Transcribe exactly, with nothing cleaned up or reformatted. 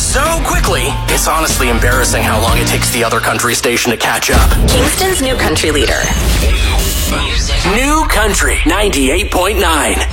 so quickly, it's honestly embarrassing how long it takes the other country station to catch up. Kingston's new country leader. New Country ninety-eight point nine.